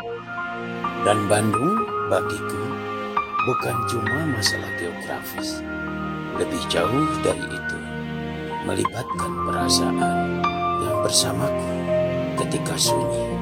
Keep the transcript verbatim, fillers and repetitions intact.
Dan Bandung bagiku bukan cuma masalah geografis. Lebih jauh dari itu, melibatkan perasaan yang bersamaku ketika sunyi.